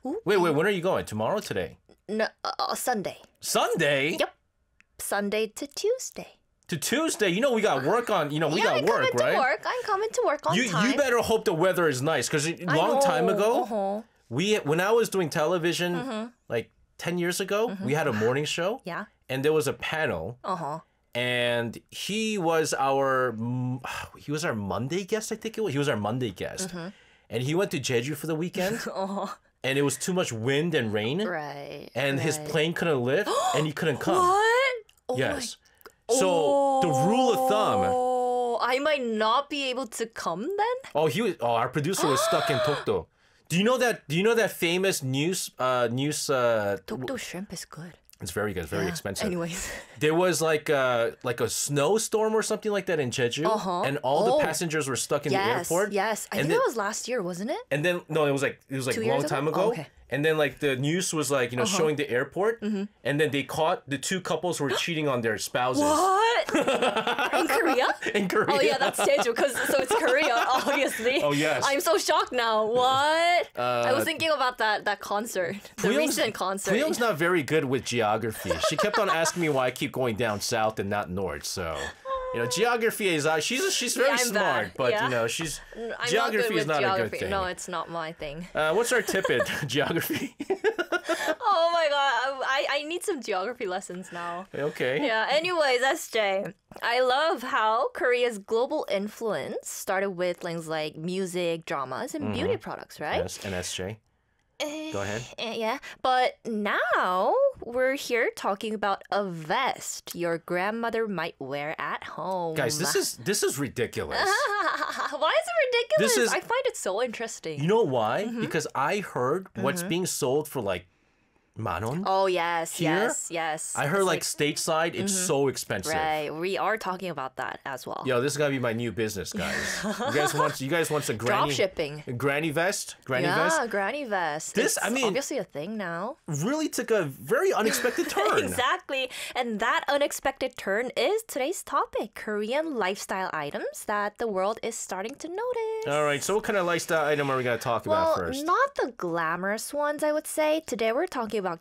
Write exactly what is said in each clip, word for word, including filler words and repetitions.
Ooh. Wait, wait, when are you going? Tomorrow or today? No, uh, Sunday. Sunday? Yep. Sunday to Tuesday. To Tuesday? You know we got work on, you know, we yeah, got I'm work, coming right? to work. I'm coming to work on You time. you better hope the weather is nice because a long time ago, uh-huh. we when I was doing television mm-hmm. like ten years ago, mm-hmm. we had a morning show. Yeah. And there was a panel. Uh-huh. And he was our he was our Monday guest, I think it was. He was our Monday guest. Mm-hmm. And he went to Jeju for the weekend. uh-huh. And it was too much wind and rain. Right. And right. his plane couldn't lift and he couldn't come. What? Oh yes. My... So oh. the rule of thumb. Oh, I might not be able to come then? Oh, he was oh our producer was stuck in Tokdo. Do you know that do you know that famous news uh news uh Tokdo shrimp is good. It's very good. It's very yeah. expensive. Anyways. There was like a, like a snowstorm or something like that in Jeju. Uh-huh. And all oh. the passengers were stuck in yes, the airport. Yes, I and think then, that was last year, wasn't it? And then, no, it was like, it was like Two a long years time ago? ago. Oh, okay. And then like the news was like, you know, uh-huh. showing the airport. Mm-hmm. And then they caught the two couples who were cheating on their spouses. What? In Korea? In Korea. Oh yeah, that's Jeju, because so it's Korea, obviously. Oh yes. I'm so shocked now. What? Uh, I was thinking about that that concert, the Puyong's, recent concert. Puyong's not very good with geography. She kept on asking me why I keep going down south and not north. So, you know, geography is uh, she's she's very yeah, I'm smart, bad. but yeah. you know, she's I'm geography not good is not geography. a good thing. No, it's not my thing. Uh, what's our tip in geography? Oh my god, I, I need some geography lessons now. Okay. Yeah, anyways, S J. I love how Korea's global influence started with things like music, dramas, and mm-hmm. beauty products, right? Yes, and S J. Go ahead. Uh, yeah, but now we're here talking about a vest your grandmother might wear at home. Guys, this is this is ridiculous. Why is it ridiculous? This is, I find it so interesting. You know why? Mm-hmm. Because I heard mm-hmm. what's being sold for like Manon. Oh yes, here? yes, yes. I heard it's like, like stateside, it's mm-hmm. so expensive. Right, we are talking about that as well. Yo, this is gonna be my new business, guys. you guys want you guys want some granny drop shipping, granny vest, granny yeah, vest. Yeah, granny vest. This, it's I mean, obviously a thing now. Really took a very unexpected turn. Exactly, and that unexpected turn is today's topic: Korean lifestyle items that the world is starting to notice. All right, so what kind of lifestyle item are we gonna talk well, about first? Not the glamorous ones, I would say. Today we're talking about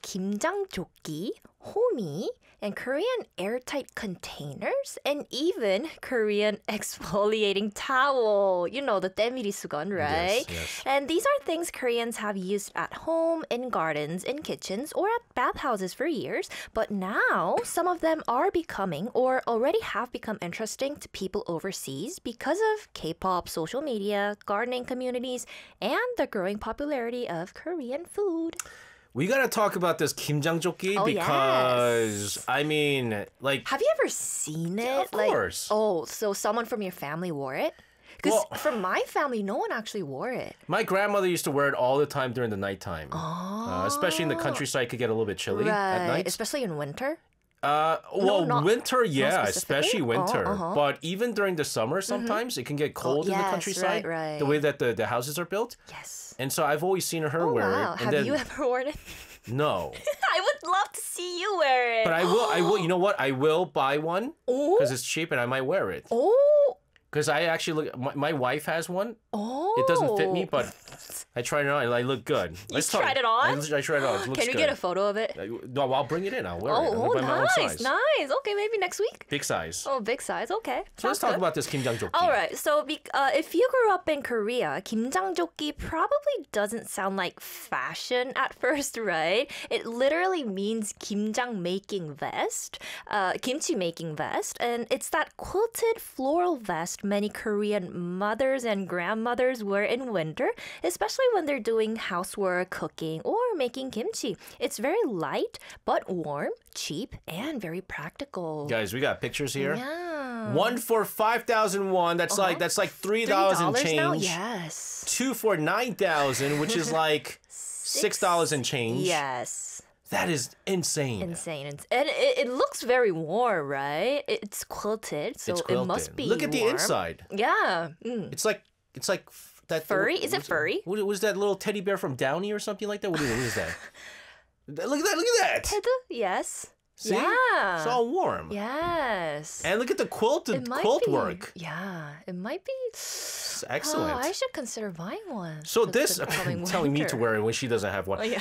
김장조끼, 호미, and Korean airtight containers, and even Korean exfoliating towel. You know, the 때밀이수건, right? Yes, yes. And these are things Koreans have used at home, in gardens, in kitchens, or at bathhouses for years. But now, some of them are becoming, or already have become interesting to people overseas because of K-pop, social media, gardening communities, and the growing popularity of Korean food. We gotta talk about this 김장조끼 oh, because yes. I mean, like, have you ever seen it? Yeah, of like, course. Oh, so someone from your family wore it? Because well, from my family, no one actually wore it. My grandmother used to wear it all the time during the nighttime, oh. uh, especially in the countryside. It could get a little bit chilly right. at night, especially in winter. Uh, well, no, not, winter, yeah, especially winter. Oh, uh-huh. But even during the summer, sometimes mm-hmm. it can get cold oh, in yes, the countryside. Right, right. The way that the, the houses are built. Yes. And so I've always seen her oh, wear wow. it. And Have then, you ever worn it? No. I would love to see you wear it. But I will. I will. You know what? I will buy one because it's cheap, and I might wear it. Oh. Because I actually look. My, my wife has one. Oh. It doesn't fit me, but I tried it on and I look good. You Let's tried talk. it on? I, I tried it on. It looks Can we good. get a photo of it? No, I'll bring it in. I'll wear oh, it. I'll oh, buy my own nice, size. nice. Okay, maybe next week. Big size. Oh, big size. Okay. So let's talk good. about this 김장조끼. All right. So be, uh, if you grew up in Korea, 김장조끼 probably doesn't sound like fashion at first, right? It literally means 김장 making vest, uh, kimchi making vest, and it's that quilted floral vest many Korean mothers and grandmothers wear in winter, especially when they're doing housework, cooking, or making kimchi. It's very light, but warm, cheap, and very practical. Guys, we got pictures here. Yeah. One for five thousand won. That's uh-huh. like that's like three dollars and change. Now? Yes. Two for nine thousand, which is like six dollars and change. Yes. That is insane. Insane. And it, it looks very warm, right? It's quilted, so it's quilted. It must be Look at the warm. inside. Yeah. Mm. It's like it's like that furry. Little, is it furry? What was that little teddy bear from Downey or something like that? What is, what is that? Look at that! Look at that! Ted? Yes. See? Yeah. It's all warm. Yes. And look at the quilt It might quilt be, work. Yeah, it might be. It's excellent. Oh, I should consider buying one. so for this the coming telling me to winter. wear it when she doesn't have one. Oh, yeah.